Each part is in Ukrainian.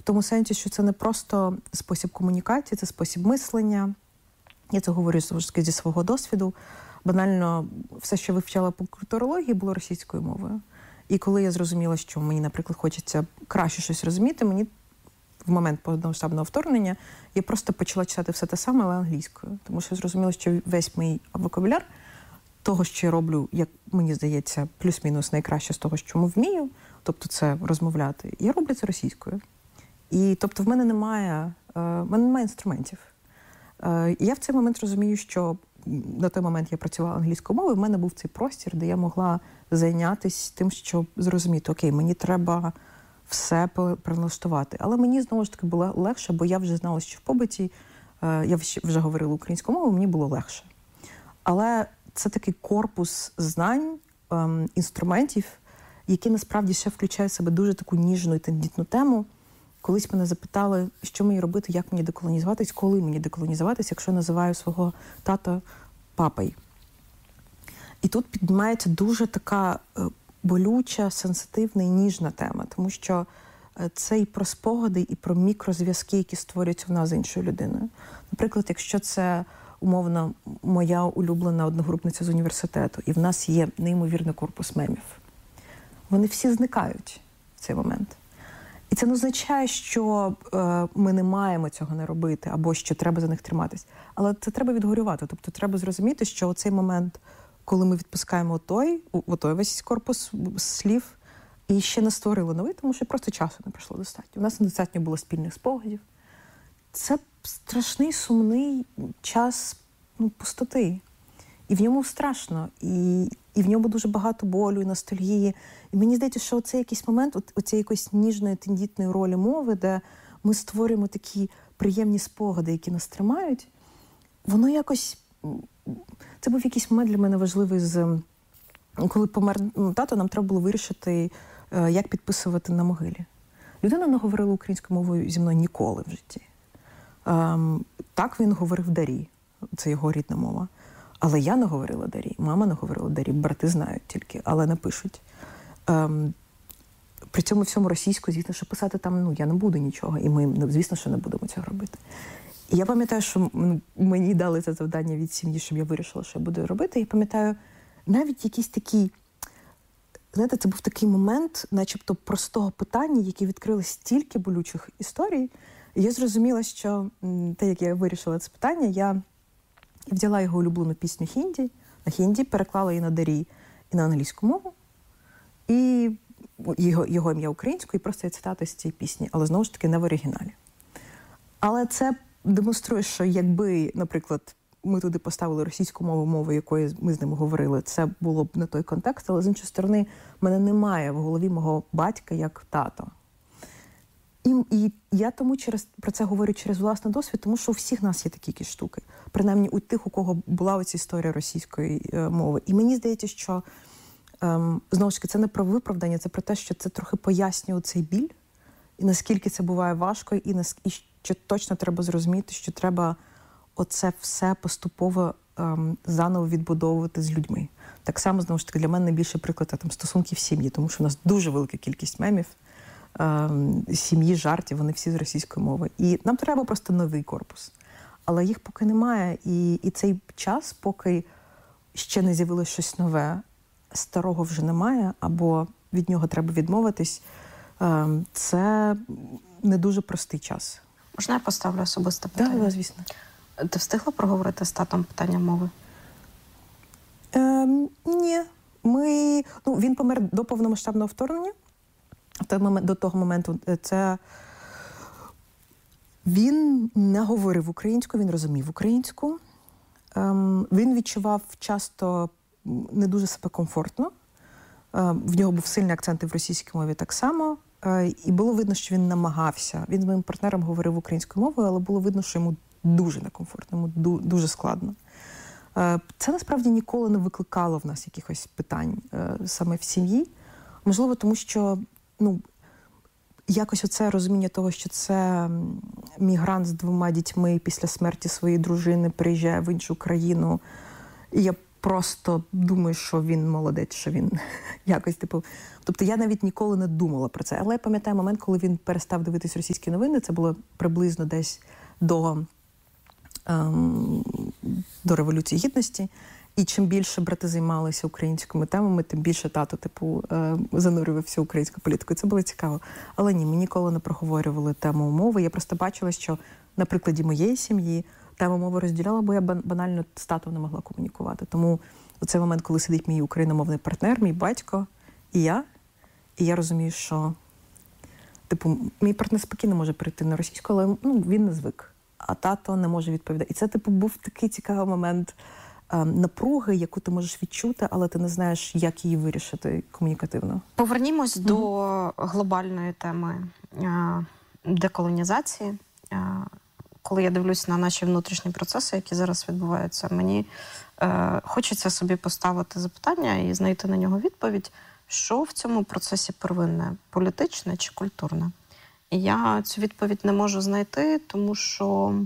тому сенсі, що це не просто спосіб комунікації, це спосіб мислення. Я це говорю зі свого досвіду. Банально, все, що вивчала по культурології, було російською мовою. І коли я зрозуміла, що мені, наприклад, хочеться краще щось розуміти, мені в момент повномасштабного вторгнення я просто почала читати все те саме, але англійською. Тому що я зрозуміла, що весь мій вокабуляр того, що я роблю, як мені здається, плюс-мінус найкраще з того, що вмію, тобто це розмовляти, я роблю це російською. І тобто в мене немає інструментів. І я в цей момент розумію, що на той момент я працювала англійською мовою, в мене був цей простір, де я могла зайнятися тим, щоб зрозуміти, окей, мені треба все перелаштувати. Але мені, знову ж таки, було легше, бо я вже знала, що в побуті, я вже говорила українською мовою, мені було легше. Але це такий корпус знань, інструментів, які насправді ще включають в себе дуже таку ніжну і тендітну тему. Колись мене запитали, що мені робити, як мені деколонізуватись, коли мені деколонізуватись, якщо я називаю свого тата папою. І тут піднімається дуже така болюча, сенситивна і ніжна тема, тому що це і про спогади, і про мікрозв'язки, які створюються в нас з іншою людиною. Наприклад, якщо це умовно моя улюблена одногрупниця з університету, і в нас є неймовірний корпус мемів, вони всі зникають в цей момент. І це не означає, що ми не маємо цього не робити, або що треба за них триматись. Але це треба відгорювати. Тобто треба зрозуміти, що оцей момент, коли ми відпускаємо отой весь корпус слів, і ще не створили новий, тому що просто часу не пройшло достатньо. У нас недостатньо було спільних спогадів. Це страшний, сумний час пустоти. І в ньому страшно, і в ньому дуже багато болю, і ностальгії. І мені здається, що оцей якийсь момент, оцієї якоїсь ніжної, тендітної ролі мови, де ми створюємо такі приємні спогади, які нас тримають, воно якось... Це був якийсь момент для мене важливий коли помер тато, нам треба було вирішити, як підписувати на могилі. Людина не говорила українською мовою зі мною ніколи в житті. Так він говорив Дарі, це його рідна мова. Але я не говорила Дарі, мама не говорила Дарі, брати знають тільки, але не пишуть. При цьому всьому російською, звісно, що писати там, я не буду нічого, і ми, звісно, що не будемо цього робити. І я пам'ятаю, що мені дали це завдання від сім'ї, щоб я вирішила, що я буду робити. Я пам'ятаю, навіть якийсь такий, знаєте, це був такий момент, начебто простого питання, яке відкрили стільки болючих історій. І я зрозуміла, що те, як я вирішила це питання, я взяла його улюблену пісню на хінді, переклала її на Дарі і на англійську мову, і його ім'я українською, і просто є цитати з цієї пісні, але знову ж таки не в оригіналі. Але це демонструє, що якби, наприклад, ми туди поставили російську мову, якою ми з ними говорили, це було б не той контекст, але з іншої сторони, в мене немає в голові мого батька як тато. І я тому про це говорю через власний досвід, тому що у всіх нас є такі якісь штуки. Принаймні у тих, у кого була оця історія російської мови. І мені здається, що, знову ж таки, це не про виправдання, це про те, що це трохи пояснює цей біль, і наскільки це буває важко, і що точно треба зрозуміти, що треба оце все поступово заново відбудовувати з людьми. Так само, знову ж таки, для мене найбільший приклад стосунків в сім'ї, тому що у нас дуже велика кількість мемів, сім'ї, жартів, вони всі з російської мови. І нам треба просто новий корпус. Але їх поки немає. І цей час, поки ще не з'явилось щось нове, старого вже немає, або від нього треба відмовитись, це не дуже простий час. Можна я поставлю особисте питання? Так, звісно. Ти встигла проговорити з татом питання мови? Ні. Він помер до повномасштабного вторгнення. До того моменту він не говорив українською, він розумів українську. Він відчував часто не дуже себе комфортно. В нього був сильний акцент і в російській мові так само. І було видно, що він намагався. Він з моїм партнером говорив українською мовою, але було видно, що йому дуже некомфортно, йому дуже складно. Це насправді ніколи не викликало в нас якихось питань саме в сім'ї. Можливо, тому що якось оце розуміння того, що це мігрант з 2 дітьми після смерті своєї дружини приїжджає в іншу країну. І я просто думаю, що він молодець, що він якось, Тобто я навіть ніколи не думала про це. Але я пам'ятаю момент, коли він перестав дивитись російські новини, це було приблизно десь до Революції Гідності. І чим більше брати займалися українськими темами, тим більше тато, занурювався в українську політику. Це було цікаво. Але ні, ми ніколи не проговорювали тему мови. Я просто бачила, що на прикладі моєї сім'ї тему мови розділяла, бо я банально з татом не могла комунікувати. Тому у цей момент, коли сидить мій україномовний партнер, мій батько і я розумію, що мій партнер спокійно може перейти на російську, але він не звик. А тато не може відповідати. І це, був такий цікавий момент напруги, яку ти можеш відчути, але ти не знаєш, як її вирішити комунікативно. Повернімось до глобальної теми деколонізації. Коли я дивлюсь на наші внутрішні процеси, які зараз відбуваються, мені хочеться собі поставити запитання і знайти на нього відповідь, що в цьому процесі первинне – політичне чи культурне? І я цю відповідь не можу знайти, тому що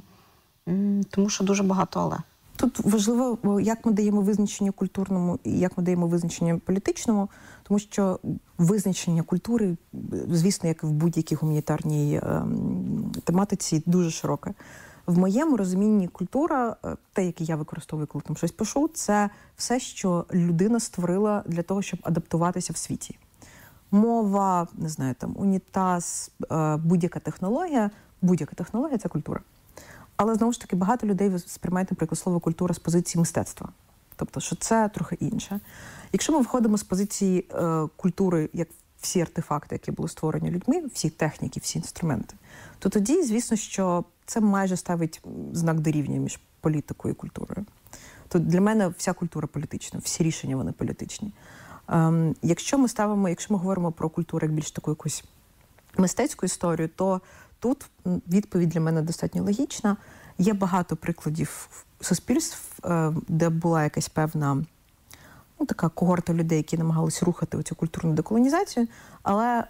дуже багато «але». Тут важливо, як ми даємо визначення культурному і як ми даємо визначення політичному, тому що визначення культури, звісно, як і в будь-якій гуманітарній тематиці, дуже широке. В моєму розумінні культура, те, яке я використовую, коли там щось пишу, це все, що людина створила для того, щоб адаптуватися в світі. Мова, не знаю, унітаз, будь-яка технологія – це культура. Але, знову ж таки, багато людей сприймають, наприклад, слово «культура» з позиції мистецтва. Тобто, що це трохи інше. Якщо ми входимо з позиції культури, як всі артефакти, які були створені людьми, всі техніки, всі інструменти, то тоді, звісно, що це майже ставить знак дорівнює між політикою і культурою. То для мене вся культура політична, всі рішення вони політичні. Якщо ми говоримо про культуру як більш таку якусь мистецьку історію, то тут відповідь для мене достатньо логічна. Є багато прикладів суспільств, де була якась певна така когорта людей, які намагалися рухати оцю культурну деколонізацію, але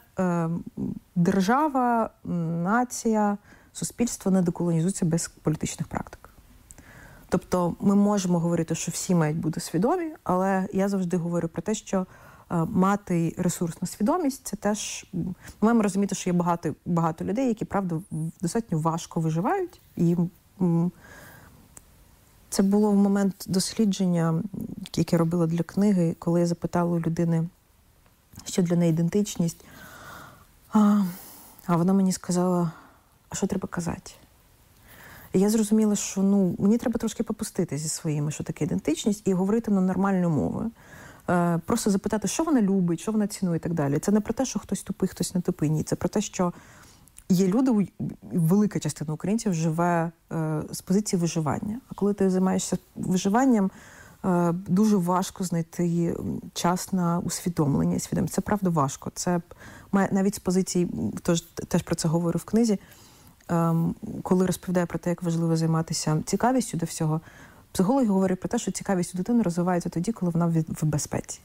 держава, нація, суспільство не деколонізується без політичних практик. Тобто ми можемо говорити, що всі мають бути свідомі, але я завжди говорю про те, що мати ресурсну свідомість – це теж… Ми маємо розуміти, що є багато людей, які, правда, достатньо важко виживають. І це було в момент дослідження, яке я робила для книги, коли я запитала у людини, що для неї ідентичність. А вона мені сказала, а що треба казати? І я зрозуміла, що мені треба трошки попустити зі своїми, що таке ідентичність, і говорити на нормальною мовою. Просто запитати, що вона любить, що вона цінує і так далі. Це не про те, що хтось тупий, хтось не тупий. Ні. Це про те, що є люди, велика частина українців живе з позиції виживання. А коли ти займаєшся виживанням, дуже важко знайти час на усвідомлення. Це правда важко. Це навіть з позиції, теж про це говорю в книзі, коли розповідаю про те, як важливо займатися цікавістю до всього, психологи говорять про те, що цікавість у дитини розвивається тоді, коли вона в безпеці.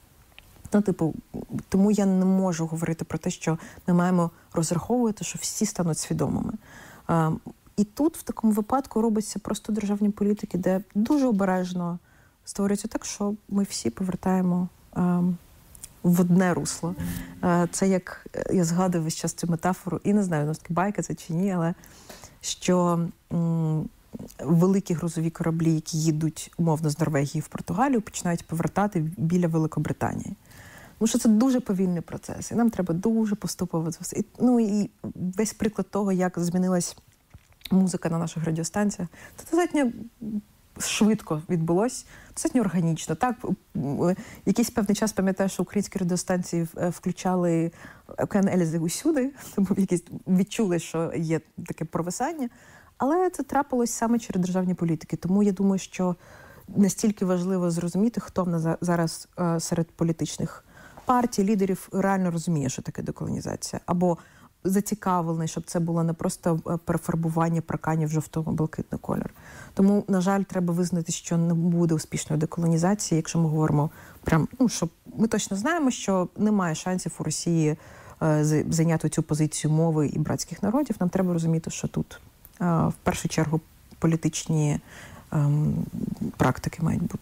Тому я не можу говорити про те, що ми маємо розраховувати, що всі стануть свідомими. І тут, в такому випадку, робиться просто державні політики, де дуже обережно створюється так, що ми всі повертаємо в одне русло. Це як, я згадую весь час цю метафору, і не знаю, наскільки байка це чи ні, але що великі грузові кораблі, які їдуть, умовно, з Норвегії в Португалію, починають повертати біля Великобританії. Тому що це дуже повільний процес, і нам треба дуже поступово це все. І весь приклад того, як змінилась музика на наших радіостанціях, це достатньо швидко відбулось, достатньо органічно. Так, якийсь певний час пам'ятаю, що українські радіостанції включали «Океан Ельзи» усюди, тому якісь відчули, що є таке провисання. Але це трапилось саме через державні політики. Тому я думаю, що настільки важливо зрозуміти, хто в нас зараз серед політичних партій, лідерів реально розуміє, що таке деколонізація. Або зацікавлений, щоб це було не просто перефарбування парканів в жовто-блакитний колір. Тому, на жаль, треба визнати, що не буде успішної деколонізації, якщо ми говоримо що ми точно знаємо, що немає шансів у Росії зайняти цю позицію мови і братських народів. Нам треба розуміти, що тут в першу чергу політичні практики мають бути.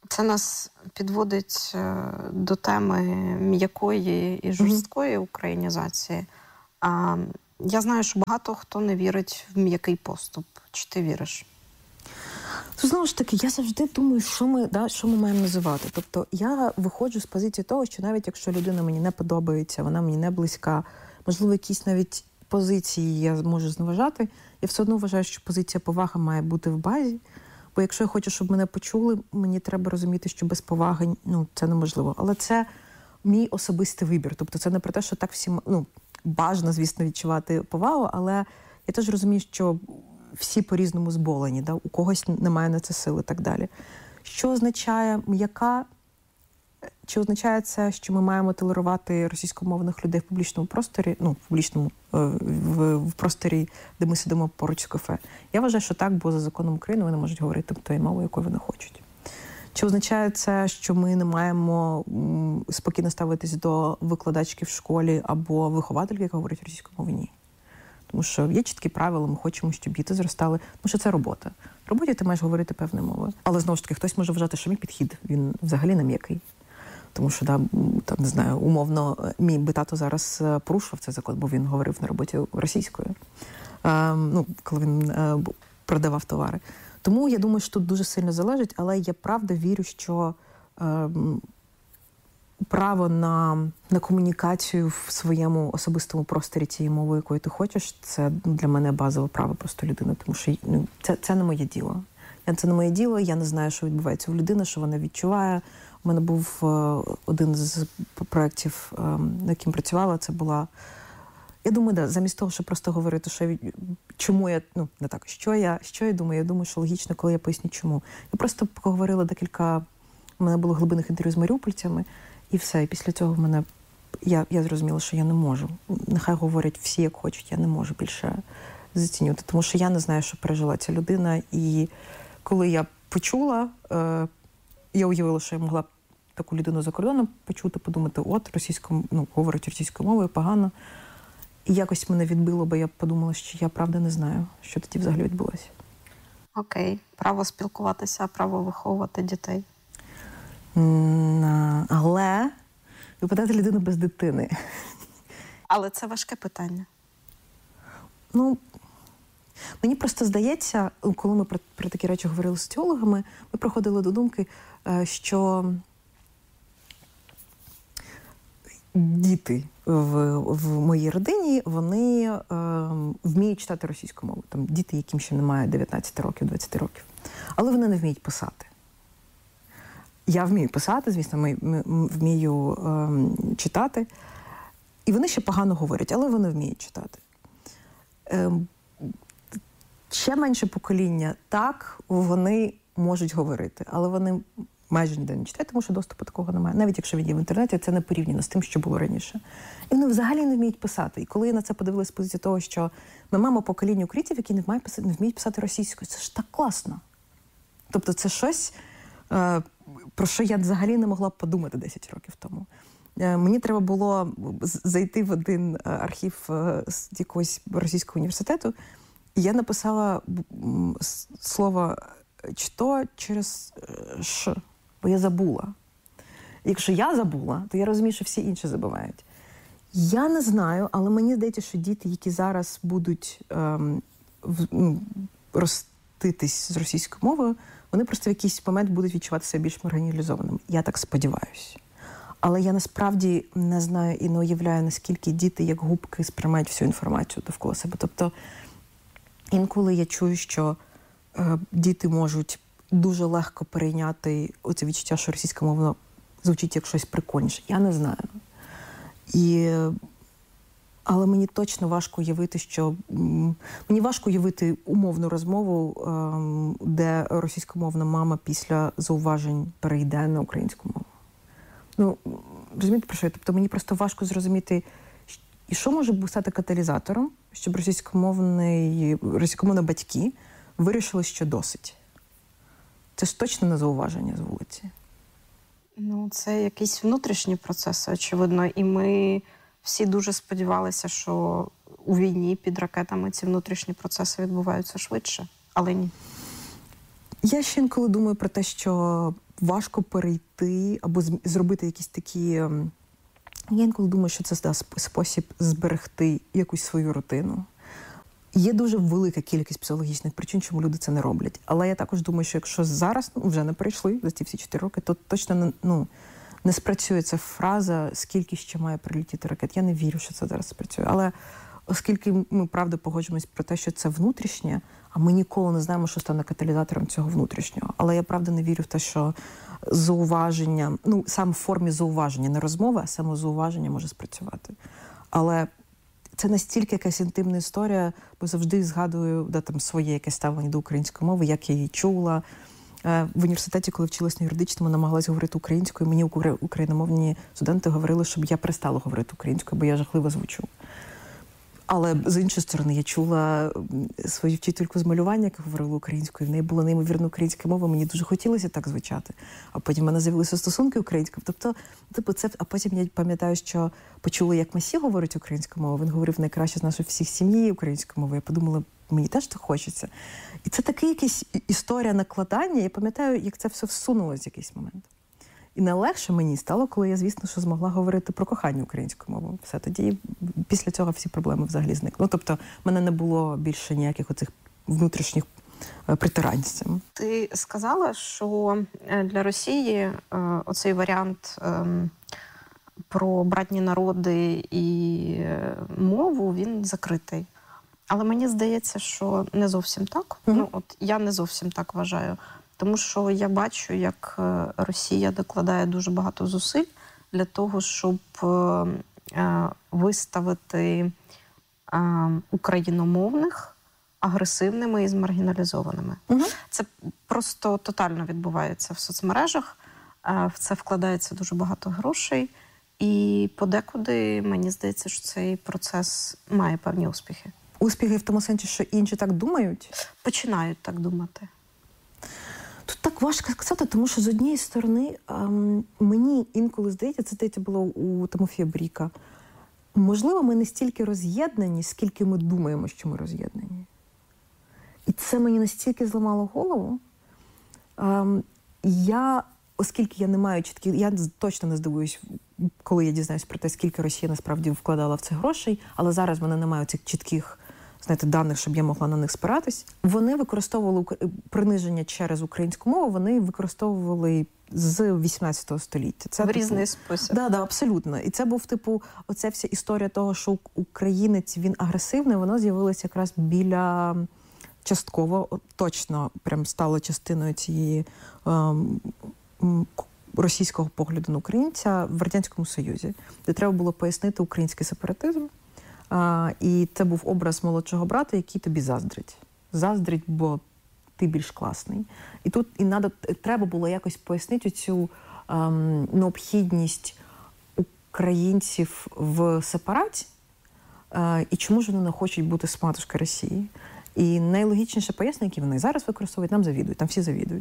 Це нас підводить до теми м'якої і жорсткої українізації. Я знаю, що багато хто не вірить в м'який поступ. Чи ти віриш? Знову ж таки, я завжди думаю, що ми маємо називати. Тобто я виходжу з позиції того, що навіть якщо людина мені не подобається, вона мені не близька, можливо, якісь навіть позиції я можу зневажати, я все одно вважаю, що позиція поваги має бути в базі. Бо якщо я хочу, щоб мене почули, мені треба розуміти, що без поваги це неможливо. Але це мій особистий вибір. Тобто це не про те, що так всім бажано, звісно, відчувати повагу, але я теж розумію, що всі по-різному зболені, да? У когось немає на це сили і так далі. Що означає м'яка? Чи означає це, що ми маємо толерувати російськомовних людей в публічному просторі, в просторі, де ми сидимо поруч з кафе? Я вважаю, що так, бо за законом України вони можуть говорити тою мовою, якою вони хочуть. Чи означає це, що ми не маємо спокійно ставитись до викладачки в школі або виховательки, яка говорить російською мовою? Ні. Тому що є чіткі правила, ми хочемо, щоб діти зростали. Тому що це робота. В роботі ти маєш говорити певною мовою. Але, знову ж таки, хтось може вважати, що мій підхід, він взагалі не м'який. Тому що, не знаю, умовно, мій би тато зараз порушував цей закон, бо він говорив на роботі російською, коли він продавав товари. Тому я думаю, що тут дуже сильно залежить, але я правда вірю, що право на комунікацію в своєму особистому просторі тією мовою, якою ти хочеш, це для мене базове право просто людини, тому що це не моє діло. Це не моє діло, я не знаю, що відбувається у людини, що вона відчуває. У мене був один з проєктів, на яким працювала, це була... Я думаю, замість того, щоб просто говорити, чому я... не так, що я думаю, що логічно, коли я поясню, чому. Я просто поговорила декілька... У мене було глибинних інтерв'ю з маріупольцями, і все. І після цього я зрозуміла, що я не можу. Нехай говорять всі, як хочуть, я не можу більше зацінювати. Тому що я не знаю, що пережила ця людина. І коли я почула, я уявила, що я могла таку людину за кордоном почути, подумати, говорить російською мовою, погано. І якось мене відбило, бо я подумала, що я правда не знаю, що тоді взагалі відбулося. Окей. Право спілкуватися, право виховувати дітей. Але випадати людину без дитини. Але це важке питання. Мені просто здається, коли ми про такі речі говорили з соціологами, ми приходили до думки, що діти в моїй родині, вони вміють читати російську мову. Там діти, яким ще немає 19 років, 20 років. Але вони не вміють писати. Я вмію писати, звісно, вмію читати. І вони ще погано говорять, але вони вміють читати. Ще менше покоління, так, вони можуть говорити, але вони майже ніде не читають, тому що доступу такого немає. Навіть якщо він є в інтернеті, це не порівняно з тим, що було раніше. І вони взагалі не вміють писати. І коли я на це подивилася з позиції того, що ми маємо покоління українців, які не вміють писати російською, це ж так класно. Тобто це щось, про що я взагалі не могла б подумати 10 років тому. Мені треба було зайти в один архів з якогось російського університету, і я написала слово «что» через «ш», бо я забула. Якщо я забула, то я розумію, що всі інші забувають. Я не знаю, але мені здається, що діти, які зараз будуть роститись з російською мовою, вони просто в якийсь момент будуть відчувати себе більш маргіналізованими. Я так сподіваюся. Але я насправді не знаю і не уявляю, наскільки діти, як губки, сприймають всю інформацію довкола себе. Тобто інколи я чую, що діти можуть дуже легко перейняти оце відчуття, що російська мова звучить як щось прикольніше. Я не знаю. Але мені точно важко уявити, мені важко уявити умовну розмову, де російськомовна мама після зауважень перейде на українську мову. Розумієте, про що я? Тобто мені просто важко зрозуміти, і що може стати каталізатором, щоб російськомовні батьки вирішили, що досить. Це ж точно не зауваження з вулиці. Це якісь внутрішні процеси, очевидно. І ми всі дуже сподівалися, що у війні під ракетами ці внутрішні процеси відбуваються швидше, але ні. Я ще інколи думаю про те, що важко перейти або зробити якісь такі... Я інколи думаю, що це спосіб зберегти якусь свою рутину. Є дуже велика кількість психологічних причин, чому люди це не роблять. Але я також думаю, що якщо зараз вже не перейшли за ці всі 4 роки, то точно не спрацює ця фраза, скільки ще має прилетіти ракет. Я не вірю, що це зараз спрацює. Але оскільки ми, правда, погоджуємось про те, що це внутрішнє, а ми ніколи не знаємо, що стане каталізатором цього внутрішнього. Але я, правда, не вірю в те, що зауваження, саме в формі зауваження, не розмови, а саме зауваження може спрацювати. Але це настільки якась інтимна історія, бо завжди згадую своє якесь ставлення до української мови, як я її чула. В університеті, коли вчилась на юридичному, намагалась говорити українською, мені україномовні студенти говорили, щоб я перестала говорити українською, бо я жахливо звучу. Але, з іншої сторони, я чула свою вчительку з малювання, яка говорила українською, в неї була неймовірна українська мова, мені дуже хотілося так звучати. А потім в мене з'явилися стосунки українською. Тобто це, а потім я пам'ятаю, що почула, як Масі говорить українською мовою. Він говорив найкраще з нашої всіх сім'ї українською мовою. Я подумала, мені теж так хочеться. І це така якась історія накладання. Я пам'ятаю, як це все всунулося в якийсь момент. І найлегше мені стало, коли я, звісно, що змогла говорити про кохання українською мовою. Все, тоді після цього всі проблеми взагалі зникли. Тобто, в мене не було більше ніяких оцих внутрішніх притирань з цим. Ти сказала, що для Росії оцей варіант про братні народи і мову, він закритий. Але мені здається, що не зовсім так. Я не зовсім так вважаю. Тому що я бачу, як Росія докладає дуже багато зусиль для того, щоб виставити україномовних агресивними і змаргіналізованими. Це просто тотально відбувається в соцмережах. В це вкладається дуже багато грошей. І подекуди, мені здається, що цей процес має певні успіхи. Успіхи в тому сенсі, що інші так думають? Починають так думати. Тут так важко сказати, тому що з однієї сторони мені інколи здається, це було у Тимофія Бріка, можливо, ми не стільки роз'єднані, скільки ми думаємо, що ми роз'єднані. І це мені настільки зламало голову. Оскільки я не маю я точно не здивуюсь, коли я дізнаюсь про те, скільки Росія насправді вкладала в це грошей, але зараз в мене немає цих чітких даних, щоб я могла на них спиратись. Вони використовували приниження через українську мову, вони використовували з 18 століття. Це в різний спосіб. Да, абсолютно. І це був, оця вся історія того, що українець, він агресивний, воно з'явилося якраз біля частково, точно прям стало частиною цієї російського погляду на українця в Радянському Союзі, де треба було пояснити український сепаратизм. І це був образ молодшого брата, який тобі заздрить. Заздрить, бо ти більш класний. І тут треба було якось пояснити цю необхідність українців в сепараті, і чому ж вони не хочуть бути з матушкою Росії. І найлогічніше пояснення, яке вони зараз використовують, нам завідують, там всі завідують.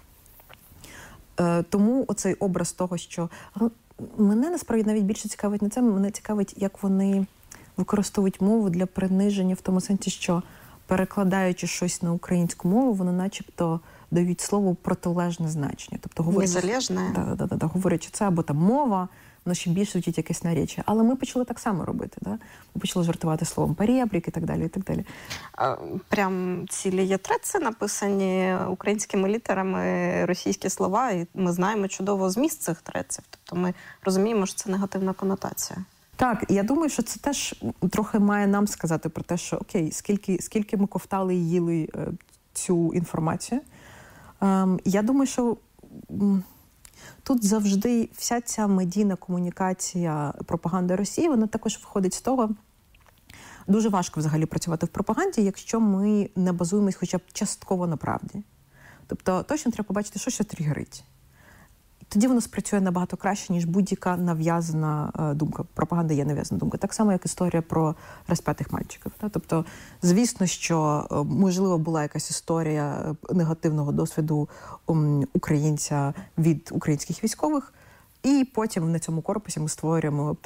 Тому оцей образ того, що... Мене, насправді, навіть більше цікавить не це, мене цікавить, як вони використовують мову для приниження в тому сенсі, що перекладаючи щось на українську мову, вони начебто дають слову протилежне значення. Тобто незалежне. Говорячи це, або там мова, воно ще більше звучить якесь наречі. Але ми почали так само робити. Да? Ми почали жартувати словом «порєбрік» і так далі, і так далі. Прям цілі є треці, написані українськими літерами російські слова, і ми знаємо чудово зміст цих треців. Тобто ми розуміємо, що це негативна конотація. Так, і я думаю, що це теж трохи має нам сказати про те, що окей, скільки ми ковтали і їли цю інформацію. Я думаю, що тут завжди вся ця медійна комунікація, пропаганда Росії, вона також виходить з того, дуже важко взагалі працювати в пропаганді, якщо ми не базуємось хоча б частково на правді. Тобто точно треба побачити, що тригерить. Тоді воно спрацює набагато краще, ніж будь-яка нав'язана думка. Пропаганда є нав'язана думка. Так само, як історія про розп'ятих мальчиків. Тобто, звісно, що, можливо, була якась історія негативного досвіду українця від українських військових, і потім на цьому корпусі ми створюємо,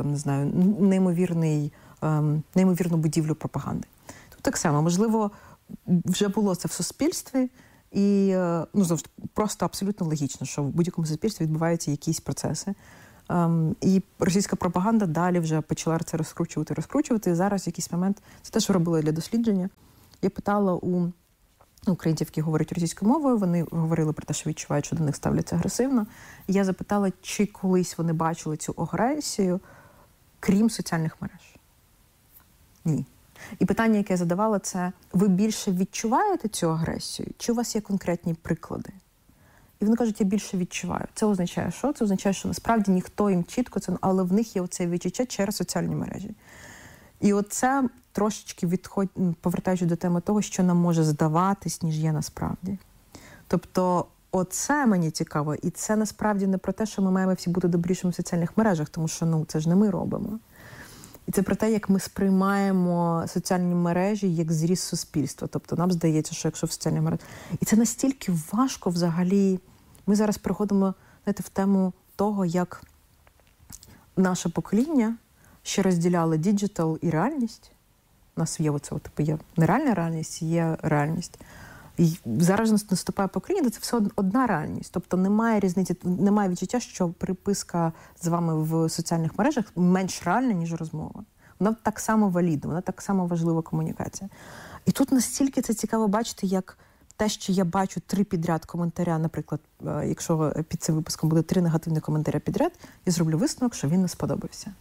неймовірну будівлю пропаганди. Тут так само, можливо, вже було це в суспільстві, І завжди просто абсолютно логічно, що в будь-якому суспільстві відбуваються якісь процеси. І російська пропаганда далі вже почала це розкручувати. І зараз в якийсь момент, це те, що робили для дослідження. Я питала у українців, які говорять російською мовою, вони говорили про те, що відчувають, що до них ставляться агресивно. І я запитала, чи колись вони бачили цю агресію, крім соціальних мереж. Ні. І питання, яке я задавала, це: ви більше відчуваєте цю агресію, чи у вас є конкретні приклади? І вони кажуть, я більше відчуваю. Це означає що? Це означає, що насправді ніхто їм чітко це, але в них є оце відчуття через соціальні мережі. І оце трошечки повертаючи до теми того, що нам може здаватись, ніж є насправді. Тобто оце мені цікаво. І це насправді не про те, що ми маємо всі бути добрішими в соціальних мережах, тому що це ж не ми робимо. І це про те, як ми сприймаємо соціальні мережі як зріз суспільства. Тобто нам здається, що якщо в соціальних мережах... І це настільки важко взагалі. Ми зараз переходимо, в тему того, як наше покоління ще розділяло діджитал і реальність. У нас є є нереальна реальність, є реальність. І зараз наступає покоління, де це все одна реальність. Тобто немає різниці, немає відчуття, що переписка з вами в соціальних мережах менш реальна, ніж розмова. Вона так само валідна, вона так само важлива комунікація. І тут настільки це цікаво бачити, як те, що я бачу 3 підряд коментаря, наприклад, якщо під цим випуском буде 3 негативні коментаря підряд, я зроблю висновок, що він не сподобався.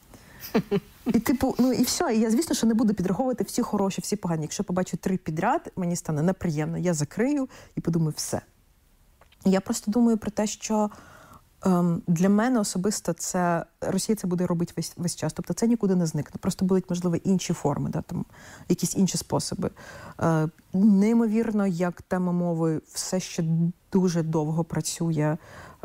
І і все. І я, звісно, що не буду підраховувати всі хороші, всі погані. Якщо побачу 3 підряд, мені стане неприємно. Я закрию і подумаю, все. Я просто думаю про те, що для мене особисто Росія це буде робити весь час. Тобто це нікуди не зникне. Просто будуть, можливо, інші форми, якісь інші способи. Неймовірно, як тема мови все ще дуже довго працює,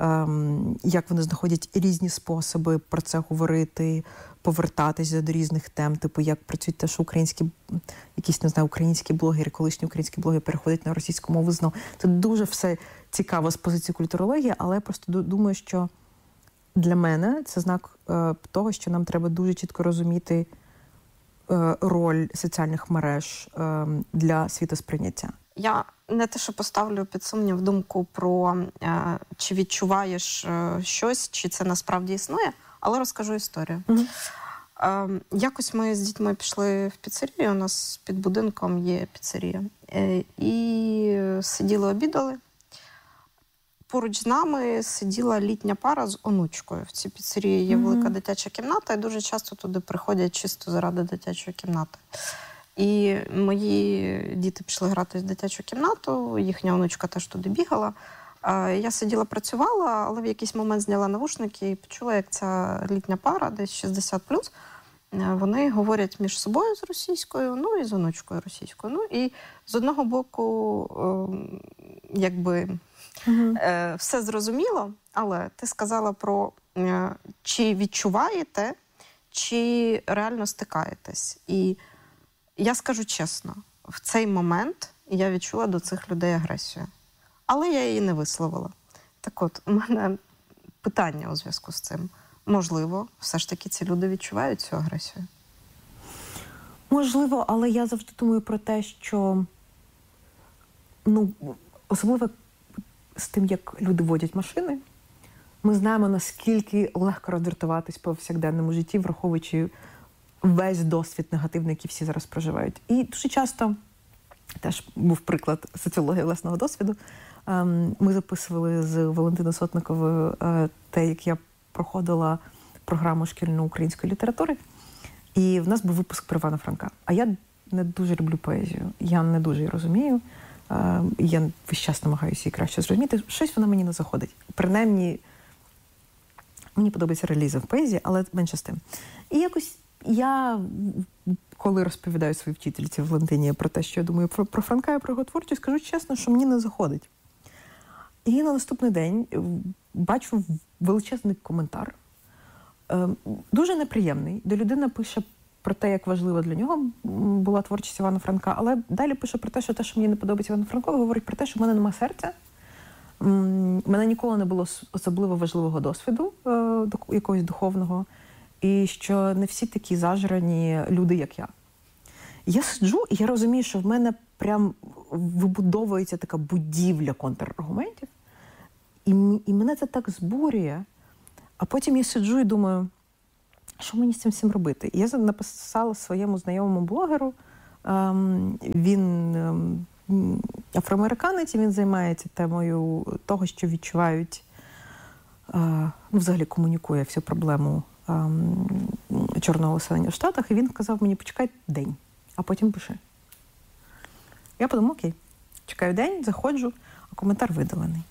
як вони знаходять різні способи про це говорити, повертатися до різних тем, як працюють те, що українські блогери, колишні українські блогери переходять на російську мову знову. Це дуже все цікаво з позиції культурології, але я просто думаю, що для мене це знак того, що нам треба дуже чітко розуміти роль соціальних мереж для світосприйняття. Я не те, що поставлю під сумнів думку про чи відчуваєш щось, чи це насправді існує, але розкажу історію. Якось ми з дітьми пішли в піцерію, у нас під будинком є піцерія. І сиділи, обідали. Поруч з нами сиділа літня пара з онучкою. В цій піцерії є велика дитяча кімната, і дуже часто туди приходять чисто заради дитячої кімнати. І мої діти пішли грати в дитячу кімнату, їхня онучка теж туди бігала. Я сиділа, працювала, але в якийсь момент зняла навушники і почула, як ця літня пара, десь 60+, вони говорять між собою з російською, і з онучкою російською. І з одного боку, все зрозуміло, але ти сказала про чи відчуваєте, чи реально стикаєтесь. І я скажу чесно, в цей момент я відчула до цих людей агресію. Але я її не висловила. Так от, у мене питання у зв'язку з цим. Можливо, все ж таки ці люди відчувають цю агресію? Можливо, але я завжди думаю про те, що особливо з тим, як люди водять машини, ми знаємо, наскільки легко роздратуватись по повсякденному житті, враховуючи весь досвід негативний, який всі зараз проживають. І дуже часто, теж був приклад соціології власного досвіду, ми записували з Валентиною Сотниковою те, як я проходила програму шкільної української літератури, і в нас був випуск про Івана Франка. А я не дуже люблю поезію, я не дуже її розумію, я весь час намагаюся її краще зрозуміти. Щось вона мені не заходить. Принаймні, мені подобається реалізм в поезії, але менше з тим. І якось я, коли розповідаю своїй вчительці Валентині про те, що я думаю про Франка і про його творчість, скажу чесно, що мені не заходить. І на наступний день бачу величезний коментар, дуже неприємний, де людина пише про те, як важлива для нього була творчість Івана Франка, але далі пише про те, що мені не подобається Івану Франкові, говорить про те, що в мене немає серця, в мене ніколи не було особливо важливого досвіду, якогось духовного, і що не всі такі зажрані люди, як я. Я сиджу, і я розумію, що в мене прям вибудовується така будівля контраргументів, і мене це так збурює. А потім я сиджу і думаю, що мені з цим всім робити? І я написала своєму знайомому блогеру, він афроамериканець, і він займається темою того, що відчувають, взагалі комунікує всю проблему чорного населення в Штатах, і він сказав мені, почекай день, а потім пиши. Я подумала, окей, чекаю день, заходжу, а коментар видалений.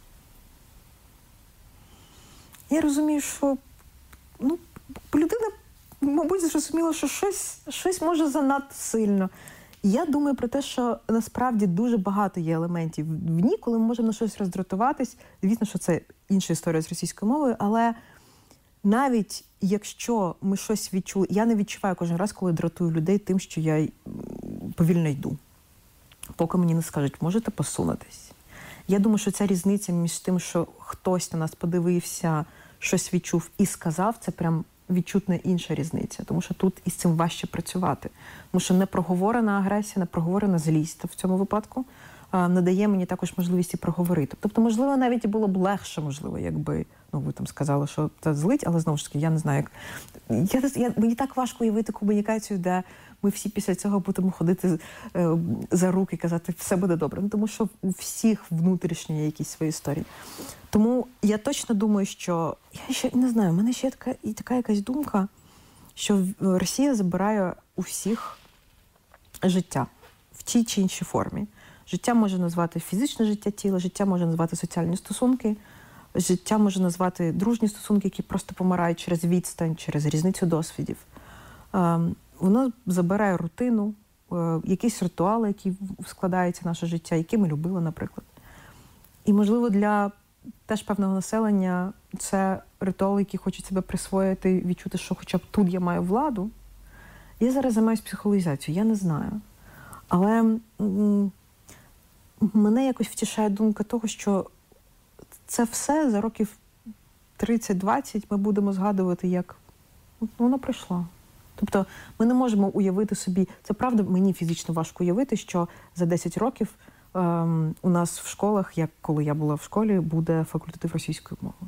Я розумію, що людина, мабуть, зрозуміла, що щось може занадто сильно. І я думаю про те, що насправді дуже багато є елементів в ній, коли ми можемо на щось роздратуватись. Звісно, що це інша історія з російською мовою, але навіть якщо ми щось відчули, я не відчуваю кожен раз, коли дратую людей тим, що я повільно йду. Поки мені не скажуть, можете посунутись. Я думаю, що ця різниця між тим, що хтось на нас подивився, щось відчув і сказав, це прям відчутна інша різниця. Тому що тут із цим важче працювати. Тому що непроговорена агресія, непроговорена злість в цьому випадку не дає мені також можливості проговорити. Тобто, можливо, навіть і було б легше, можливо, якби, ви там сказали, що це злить, але знову ж таки, я не знаю, як... Мені так важко уявити комунікацію, де ми всі після цього будемо ходити за руки і казати, все буде добре. Тому що у всіх внутрішні є якісь свої історії. Тому я точно думаю, що, я ще не знаю, в мене ще така якась думка, що Росія забирає у всіх життя в тій чи іншій формі. Життя може назвати фізичне життя тіла, життя може назвати соціальні стосунки, життя може назвати дружні стосунки, які просто помирають через відстань, через різницю досвідів. Воно забирає рутину, якісь ритуали, які складаються в наше життя, які ми любили, наприклад. І, можливо, для теж певного населення це ритуали, які хочуть себе присвоїти, відчути, що хоча б тут я маю владу. Я зараз займаюся психологізацією, я не знаю. Але мене якось втішає думка того, що це все за років 30-20 ми будемо згадувати, як воно пройшло. Тобто ми не можемо уявити собі, це правда, мені фізично важко уявити, що за 10 років у нас в школах, як коли я була в школі, буде факультатив російської мови.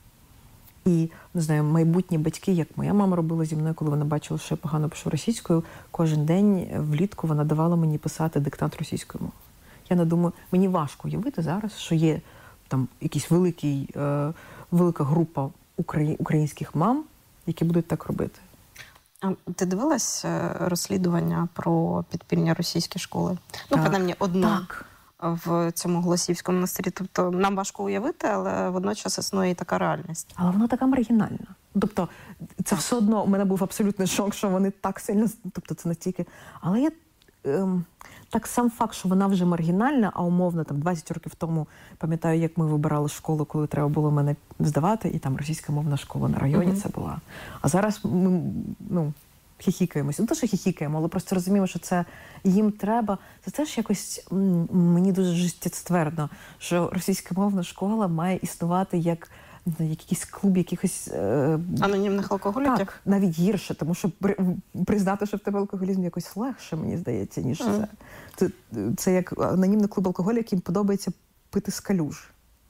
І, не знаю, майбутні батьки, як моя мама робила зі мною, коли вона бачила, що я погано пишу російською, кожен день влітку вона давала мені писати диктант російською мовою. Я не думаю, мені важко уявити зараз, що є там якийсь велика група українських мам, які будуть так робити. А ти дивилась розслідування про підпільні російські школи? Принаймні, одну в цьому Голосіївському монастирі. Тобто нам важко уявити, але водночас існує і така реальність. Але вона така маргінальна. Тобто це все одно, у мене був абсолютний шок, що вони так сильно, тобто це настільки... Але я... Так сам факт, що вона вже маргінальна, а умовно там 20 років тому, пам'ятаю, як ми вибирали школу, коли треба було мене здавати, і там російська мовна школа на районі це була. А зараз ми, хіхікаємося. Не те, що хіхікаємо, але просто розуміємо, що це їм треба. Це теж якось мені дуже життєствердно, що російська мовна школа має існувати як якийсь клуб, якихось... анонімних алкоголіків? Так, навіть гірше, тому що признати, що в тебе алкоголізм якось легше, мені здається, ніж це. Це як анонімний клуб алкоголіків, яким подобається пити з калюж.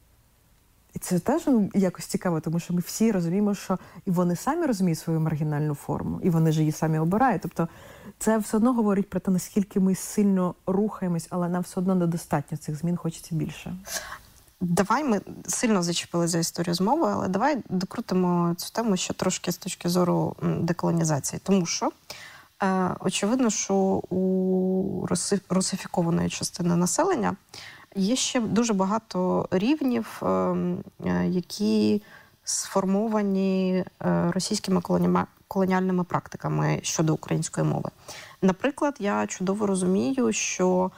І це теж якось цікаво, тому що ми всі розуміємо, що і вони самі розуміють свою маргінальну форму, і вони ж її самі обирають. Тобто це все одно говорить про те, наскільки ми сильно рухаємось, але нам все одно недостатньо цих змін, хочеться більше. Давай, ми сильно зачепили за історію з мовою, але давай докрутимо цю тему ще трошки з точки зору деколонізації. Тому що, очевидно, що у русифікованої частини населення є ще дуже багато рівнів, які сформовані російськими колоніальними практиками щодо української мови. Наприклад, я чудово розумію, що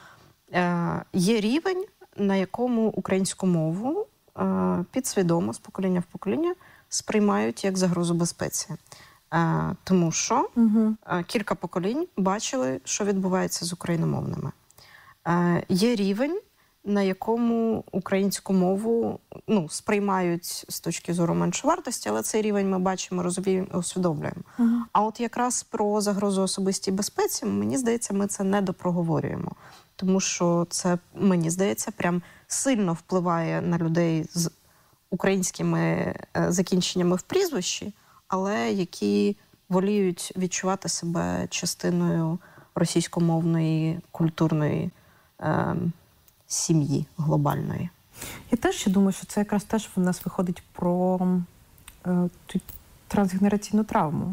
є рівень, на якому українську мову підсвідомо з покоління в покоління сприймають як загрозу безпеці. Тому що кілька поколінь бачили, що відбувається з україномовними. Є рівень, на якому українську мову сприймають з точки зору меншовартості, але цей рівень ми бачимо, розуміємо, усвідомлюємо. А от якраз про загрозу особистій безпеці, мені здається, ми це не допроговорюємо. Тому що це, мені здається, прям сильно впливає на людей з українськими закінченнями в прізвищі, але які воліють відчувати себе частиною російськомовної культурної сім'ї глобальної. Я теж ще думаю, що це якраз теж в нас виходить про трансгенераційну травму.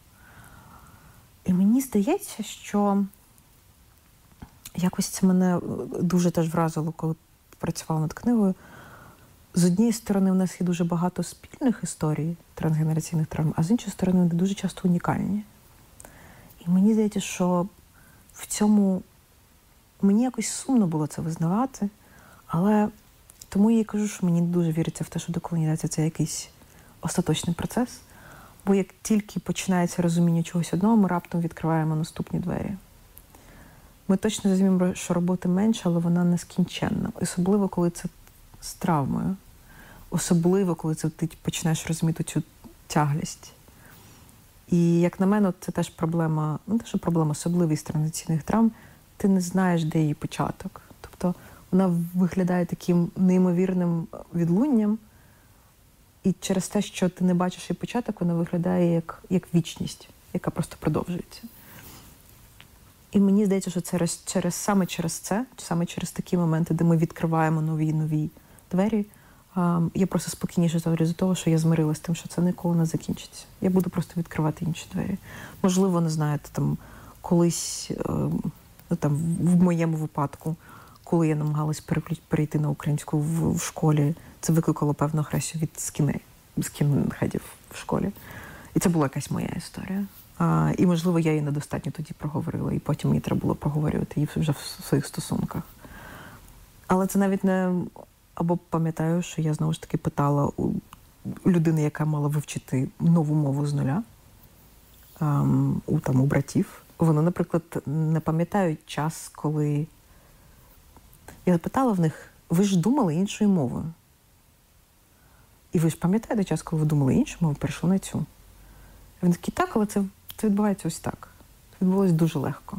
І мені здається, що якось це мене дуже теж вразило, коли працювала над книгою. З однієї сторони, в нас є дуже багато спільних історій трансгенераційних травм, а з іншої сторони, вони дуже часто унікальні. І мені здається, що в цьому мені якось сумно було це визнавати, але тому я і кажу, що мені дуже віриться в те, що деколонізація – це якийсь остаточний процес, бо як тільки починається розуміння чогось одного, ми раптом відкриваємо наступні двері. Ми точно розуміємо, що роботи менше, але вона нескінченна. Особливо, коли це з травмою. Особливо, коли ти починаєш розуміти цю тяглість. І, як на мене, це теж проблема, не те, що проблема, особливість транзиційних травм, ти не знаєш, де її початок. Тобто вона виглядає таким неймовірним відлунням, і через те, що ти не бачиш її початок, вона виглядає як вічність, яка просто продовжується. І мені здається, що це саме через такі моменти, де ми відкриваємо нові двері, я просто спокійніше ставлю з того, що я змирилася з тим, що це ніколи не закінчиться. Я буду просто відкривати інші двері. Можливо, не знаєте, там колись, в моєму випадку, коли я намагалась перейти на українську в школі, це викликало певну агресію від скінхедів в школі. І це була якась моя історія. І, можливо, я її недостатньо тоді проговорила, і потім мені треба було проговорювати її вже в своїх стосунках. Але це навіть не... Або пам'ятаю, що я, знову ж таки, питала у людини, яка мала вивчити нову мову з нуля, у братів. Вони, наприклад, не пам'ятають час, коли... Я питала в них, ви ж думали іншою мовою? І ви ж пам'ятаєте час, коли ви думали іншою мовою, перейшли на цю? І вони такі, так, але це відбувається ось так. Це відбулося дуже легко.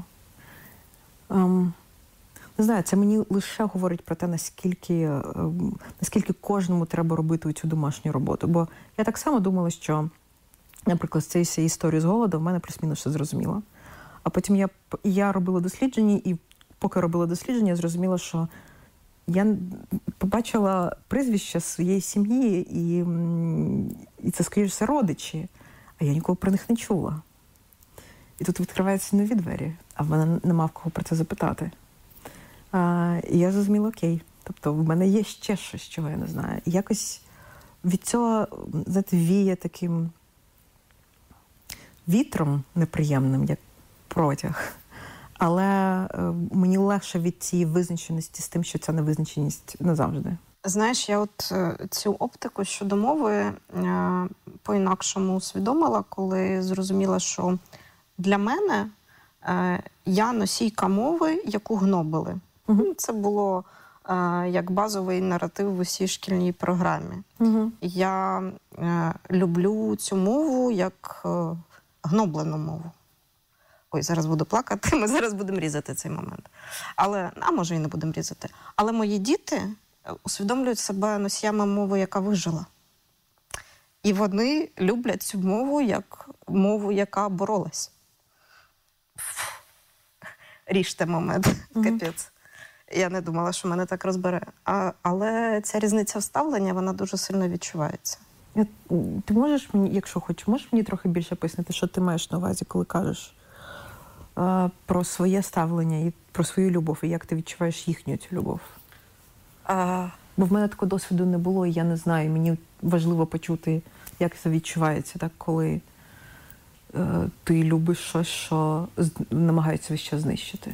Не знаю, це мені лише говорить про те, наскільки кожному треба робити цю домашню роботу. Бо я так само думала, що, наприклад, з цієї історії з голоду в мене плюс-мінус все зрозуміло. А потім я робила дослідження, і поки робила дослідження, я зрозуміла, що я побачила прізвища своєї сім'ї, і це, скоріше все, родичі, а я ніколи про них не чула. І тут відкриваються нові двері, а в мене нема в кого про це запитати. І я зрозуміла, окей. Тобто в мене є ще щось, чого я не знаю. І якось від цього, знаєте, віє таким вітром неприємним, як протяг. Але мені легше від цієї визначеності з тим, що ця невизначеність назавжди. Знаєш, я от цю оптику щодо мови по-інакшому усвідомила, коли зрозуміла, що для мене я носійка мови, яку гнобили. Це було як базовий наратив в усій шкільній програмі. Я люблю цю мову як гноблену мову. Ой, зараз буду плакати, ми зараз будемо різати цей момент. А може і не будемо різати. Але мої діти усвідомлюють себе носіями мови, яка вижила. І вони люблять цю мову як мову, яка боролась. Ріжте момент, капець. Я не думала, що мене так розбере. Але ця різниця вставлення, вона дуже сильно відчувається. Ти можеш мені, якщо хочеш, можеш мені трохи більше пояснити, що ти маєш на увазі, коли кажеш про своє ставлення і про свою любов, і як ти відчуваєш їхню цю любов? Бо в мене такого досвіду не було, і я не знаю. Мені важливо почути, як це відчувається, так, коли ти любиш щось, що намагаються весь час знищити.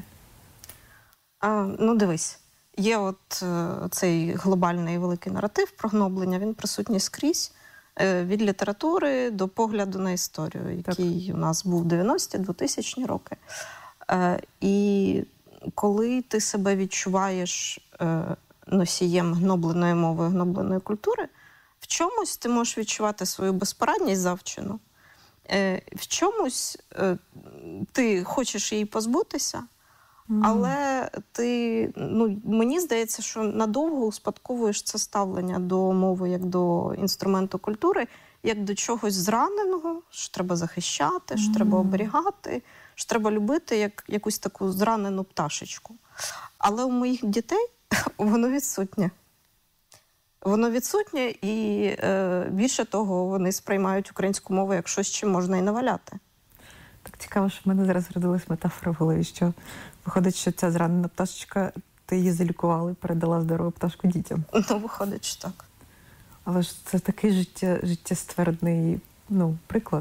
Дивись, є от цей глобальний великий наратив про гноблення, він присутній скрізь, від літератури до погляду на історію, який у нас був 90-ті, 2000-ні роки. І коли ти себе відчуваєш носієм гнобленої мови, гнобленої культури, в чомусь ти можеш відчувати свою безпорадність завчену, в чомусь ти хочеш її позбутися, але ти, мені здається, що надовго успадковуєш це ставлення до мови як до інструменту культури, як до чогось зраненого, що треба захищати, що треба оберігати, що треба любити як якусь таку зранену пташечку. Але у моїх дітей воно відсутнє. Воно відсутнє і, більше того, вони сприймають українську мову як щось, чим можна і наваляти. Так цікаво, що в мене зараз родилась метафора в голові, що виходить, що ця зранена пташечка, ти її залікувала і передала здорову пташку дітям. Виходить, що так. Але ж це такий життєствердний приклад.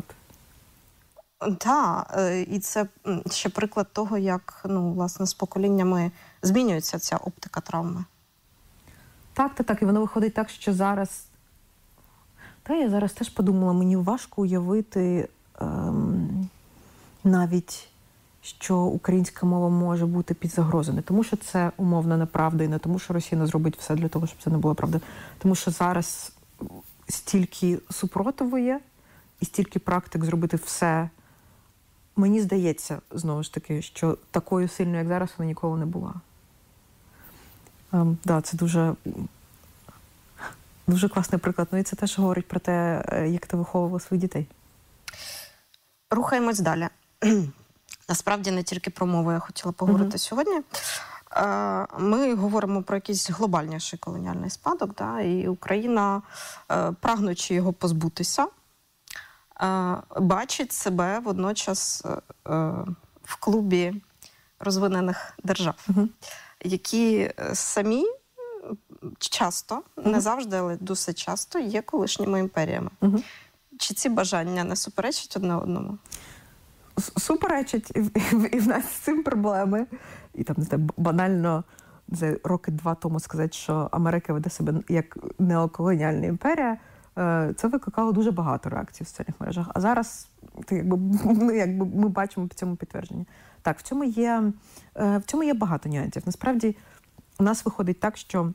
Так, і це ще приклад того, як, власне, з поколіннями змінюється ця оптика травми. Так. І воно виходить так, що зараз... я зараз теж подумала, мені важко уявити навіть, що українська мова може бути під загрозою. Не тому, що це умовна неправда, і не тому, що Росія не зробить все для того, щоб це не було правда. Тому що зараз стільки супротиву є, і стільки практик зробити все. Мені здається, знову ж таки, що такою сильною, як зараз, вона ніколи не була. Це дуже класний приклад. І це теж говорить про те, як ти виховувала своїх дітей. Рухаємось далі. Насправді не тільки про мову я хотіла поговорити сьогодні. Ми говоримо про якийсь глобальніший колоніальний спадок, і Україна, прагнучи його позбутися, бачить себе водночас в клубі розвинених держав, які самі часто, не завжди, але досить часто є колишніми імперіями. Чи ці бажання не суперечать одне одному? Суперечать, і в нас з цим проблеми. І там, банально, роки 2 тому сказати, що Америка веде себе як неоколоніальна імперія, це викликало дуже багато реакцій в соціальних мережах. А зараз ми бачимо в цьому підтвердження. Так, в цьому є багато нюансів. Насправді, у нас виходить так, що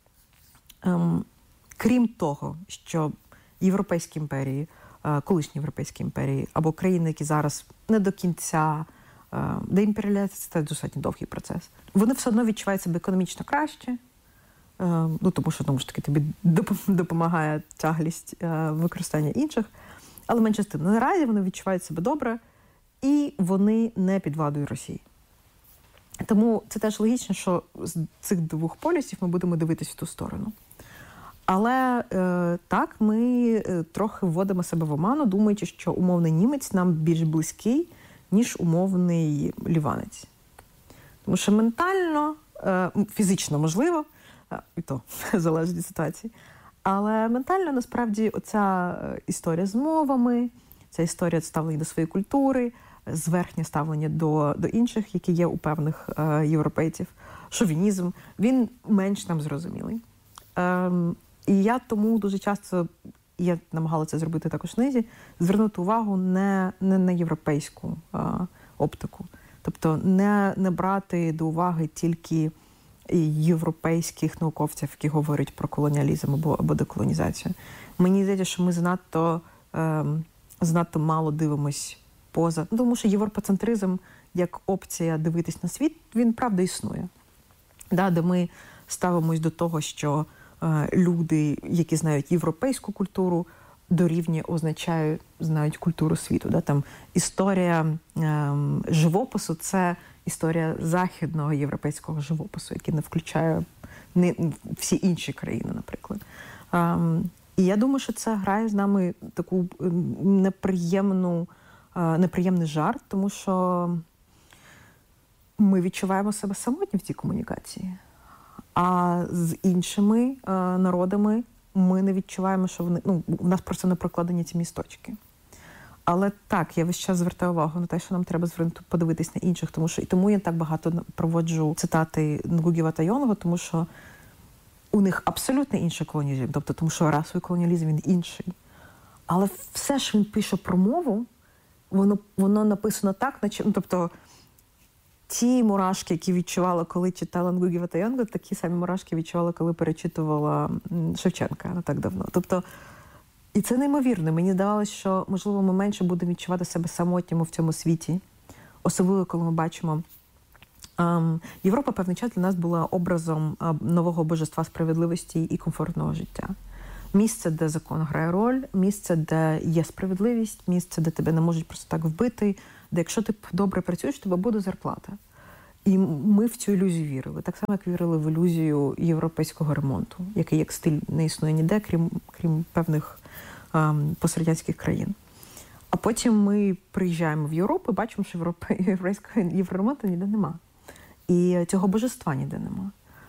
крім того, що європейські імперії, колишні європейські імперії, або країни, які зараз не до кінця, деімперіалізація – це достатньо довгий процес. Вони все одно відчувають себе економічно краще, тому що, тому ж таки, тобі допомагає тяглість використання інших. Але менше з тим, наразі вони відчувають себе добре, і вони не під владою Росії. Тому це теж логічно, що з цих двох полюсів ми будемо дивитися в ту сторону. Але так, ми трохи вводимо себе в оману, думаючи, що умовний німець нам більш близький, ніж умовний ліванець. Тому що ментально, фізично можливо, і то залежить від ситуації, але ментально, насправді, оця історія з мовами, ця історія ставлення до своєї культури, зверхнє ставлення до інших, які є у певних європейців, шовінізм, він менш нам зрозумілий. І я тому дуже часто, я намагалася це зробити також в книзі, звернути увагу не на європейську оптику. Тобто не брати до уваги тільки європейських науковців, які говорять про колоніалізм або деколонізацію. Мені здається, що ми занадто мало дивимось поза. Тому що європоцентризм як опція дивитись на світ, він правда існує. Де ми ставимось до того, що люди, які знають європейську культуру, дорівнює знають культуру світу. Там історія живопису – це історія західного європейського живопису, який не включає всі інші країни, наприклад. І я думаю, що це грає з нами таку неприємний жарт, тому що ми відчуваємо себе самотні в цій комунікації. А з іншими народами ми не відчуваємо, що у нас просто не прокладені ці місточки. Але так, я весь час звертаю увагу на те, що нам треба подивитись на інших, тому я так багато проводжу цитати Нгугі та Йонго, тому що у них абсолютно інший колоніалізм, тобто тому що расовий колоніалізм, він інший. Але все, що він пише про мову, воно написано так, тобто ті мурашки, які відчувала, коли читала Нгугі та Йонго, такі самі мурашки відчувала, коли перечитувала Шевченка не так давно. Тобто, і це неймовірно. Мені здавалося, що, можливо, ми менше будемо відчувати себе самотніми в цьому світі. Особливо, коли ми бачимо... Європа певний час для нас була образом нового божества справедливості і комфортного життя. Місце, де закон грає роль, місце, де є справедливість, місце, де тебе не можуть просто так вбити, де якщо ти добре працюєш, тебе буде зарплата. І ми в цю ілюзію вірили. Так само, як вірили в ілюзію європейського ремонту, який як стиль не існує ніде, крім певних пострадянських країн. А потім ми приїжджаємо в Європу і бачимо, що європейського євроремонту ніде нема. І цього божества ніде нема.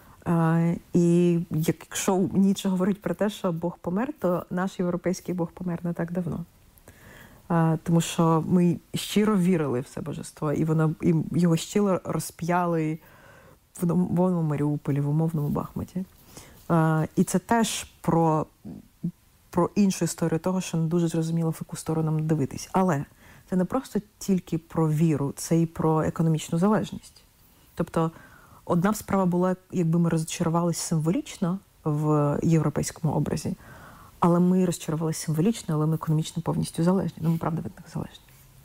І якщо Ніцше говорить про те, що Бог помер, то наш європейський Бог помер не так давно. Тому що ми щиро вірили в це божество, і його щиро розп'яли в умовному Маріуполі, в умовному Бахмуті. І це теж про іншу історію того, що не дуже зрозуміло, в яку сторону нам дивитись. Але це не просто тільки про віру, це і про економічну залежність. Тобто, одна справа була, якби ми розчарувалися символічно в європейському образі, але ми розчарувалися символічно, але ми економічно повністю залежні. Ми, правда, від них залежні.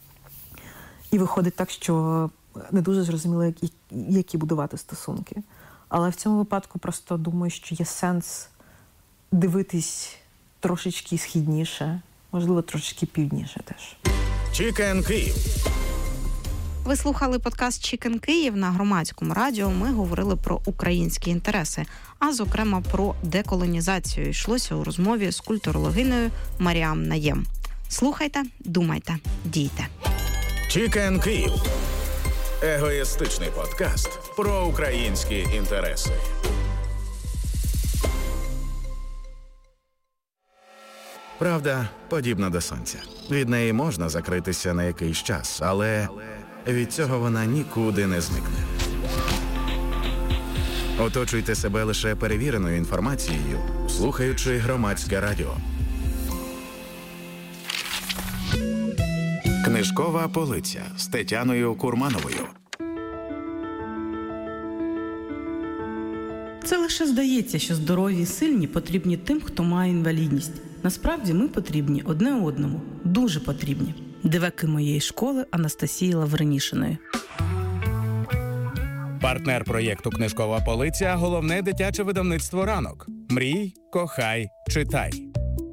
І виходить так, що не дуже зрозуміло, які будувати стосунки. Але в цьому випадку просто думаю, що є сенс дивитись трошечки східніше, можливо, трошечки півдніше теж. Чікен Київ. Ви слухали подкаст «Чікен Київ» на Громадському радіо. Ми говорили про українські інтереси, а зокрема про деколонізацію. Йшлося у розмові з культурологинею Маріам Наєм. Слухайте, думайте, дійте. Чікен Київ. Егоїстичний подкаст про українські інтереси. Правда подібна до сонця. Від неї можна закритися на якийсь час, але від цього вона нікуди не зникне. Оточуйте себе лише перевіреною інформацією, слухаючи Громадське радіо. Книжкова полиця з Тетяною Курмановою. Це лише здається, що здорові і сильні потрібні тим, хто має інвалідність. Насправді ми потрібні одне одному. Дуже потрібні. Диваки моєї школи Анастасії Лавренішиної. Партнер проєкту «Книжкова полиця» – головне дитяче видавництво «Ранок». Мрій, кохай, читай.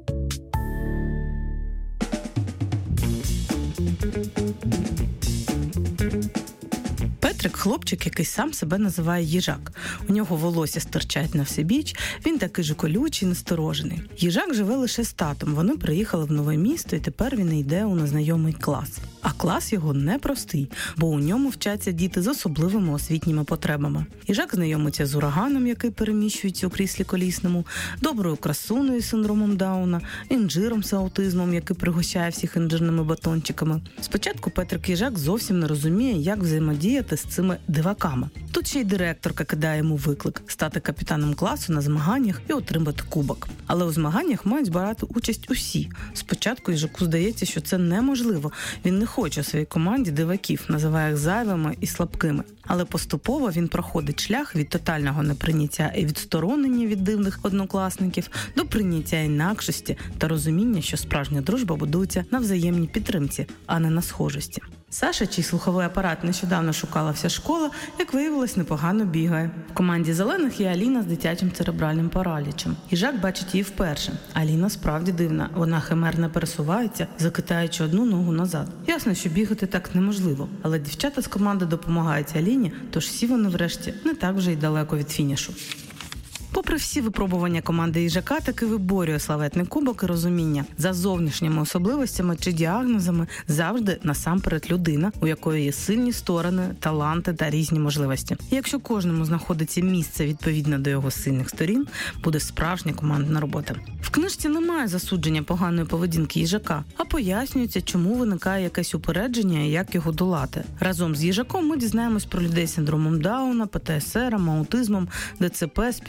Петрик – хлопчик, який сам себе називає їжак. У нього волосся стирчать на всебіч, він такий же колючий, насторожений. Їжак живе лише з татом, вони приїхали в нове місто і тепер він йде у незнайомий клас. А клас його непростий, бо у ньому вчаться діти з особливими освітніми потребами. Їжак знайомиться з ураганом, який переміщується у кріслі колісному, доброю красуною з синдромом Дауна, інжиром з аутизмом, який пригощає всіх інжирними батончиками. Спочатку Петрик їжак зовсім не розуміє, як взаємодіяти з цими диваками. Тут ще й директорка кидає йому виклик – стати капітаном класу на змаганнях і отримати кубок. Але у змаганнях мають брати участь усі. Спочатку їжаку здається, що це неможливо. Він не хоче у своїй команді диваків, називає їх зайвими і слабкими. Але поступово він проходить шлях від тотального неприйняття і відсторонення від дивних однокласників до прийняття інакшості та розуміння, що справжня дружба будується на взаємній підтримці, а не на схожості. Саша, чий слуховий апарат нещодавно шукала вся школа, як виявилось, непогано бігає. В команді зелених є Аліна з дитячим церебральним паралічем. Їжак бачить її вперше. Аліна справді дивна. Вона химерно пересувається, закидаючи одну ногу назад. Ясно, що бігати так неможливо. Але дівчата з команди допомагають Аліні, тож всі вони врешті не так вже й далеко від фінішу. Попри всі випробування команди їжака, таки виборює славетний кубок і розуміння. За зовнішніми особливостями чи діагнозами завжди насамперед людина, у якої є сильні сторони, таланти та різні можливості. І якщо кожному знаходиться місце відповідне до його сильних сторін, буде справжня командна робота. В книжці немає засудження поганої поведінки їжака, а пояснюється, чому виникає якесь упередження і як його долати. Разом з їжаком ми дізнаємось про людей з синдромом Дауна, ПТСР, аутизмом, ДЦП, спінальним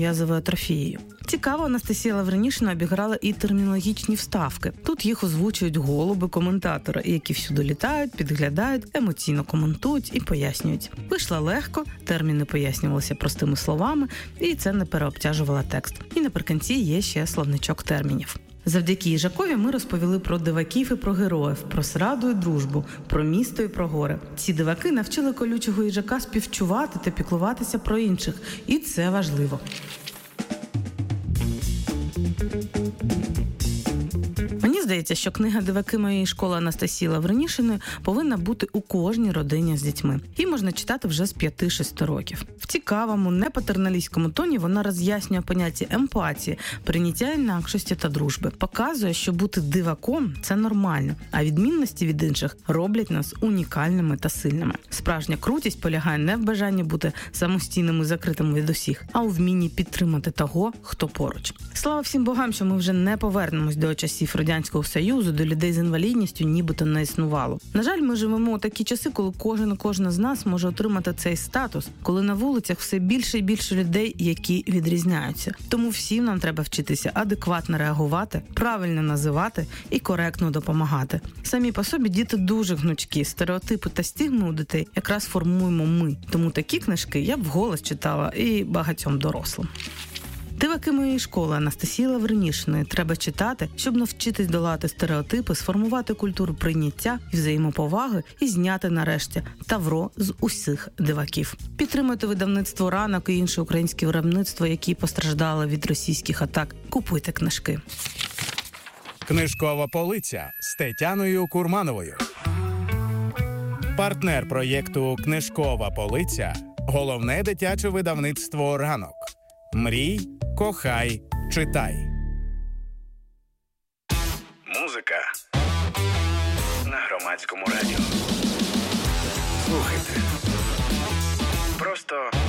м'язовою атрофією. Цікаво, Анастасія Лавринішина обіграла і термінологічні вставки. Тут їх озвучують голуби-коментатори, які всюди літають, підглядають, емоційно коментують і пояснюють. Вийшла легко, терміни пояснювалися простими словами, і це не переобтяжувало текст. І наприкінці є ще словничок термінів. Завдяки Їжакові ми розповіли про диваків і про героїв, про зраду і дружбу, про місто і про гори. Ці диваки навчили колючого їжака співчувати та піклуватися про інших. І це важливо. Мені здається, що книга «Диваки моєї школи» Анастасії Лавринішиної повинна бути у кожній родині з дітьми. Її можна читати вже з 5-6 років. В цікавому, непатерналістському тоні вона роз'яснює поняття емпатії, прийняття інакшості та дружби. Показує, що бути диваком – це нормально, а відмінності від інших роблять нас унікальними та сильними. Справжня крутість полягає не в бажанні бути самостійними і закритими від усіх, а у вмінні підтримати того, хто поруч. Слава всім богам, що ми вже не повернемось до часів Радянського Союзу, до людей з інвалідністю нібито не існувало. На жаль, ми живемо у такі часи, коли кожна з нас може отримати цей статус, коли на вулицях все більше і більше людей, які відрізняються. Тому всім нам треба вчитися адекватно реагувати, правильно називати і коректно допомагати. Самі по собі діти дуже гнучкі, стереотипи та стигми у дітей якраз формуємо ми. Тому такі книжки я б вголос читала і багатьом дорослим. «Диваки моєї школи» Анастасії Лавринішиної треба читати, щоб навчитись долати стереотипи, сформувати культуру прийняття і взаємоповаги і зняти нарешті тавро з усіх диваків. Підтримуйте видавництво «Ранок» і інше українське виробництво, які постраждали від російських атак. Купуйте книжки. Книжкова полиця з Тетяною Курмановою. Партнер проєкту «Книжкова полиця» – головне дитяче видавництво «Ранок». Мрій, кохай, читай. Музика на Громадському радіо. Слухайте. Просто